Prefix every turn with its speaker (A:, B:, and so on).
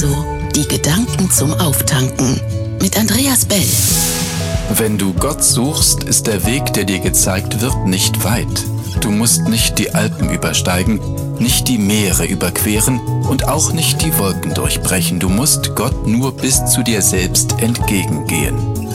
A: Also, die Gedanken zum Auftanken mit Andreas Bell.
B: Wenn du Gott suchst, ist der Weg, der dir gezeigt wird, nicht weit. Du musst nicht die Alpen übersteigen, nicht die Meere überqueren und auch nicht die Wolken durchbrechen. Du musst Gott nur bis zu dir selbst entgegengehen.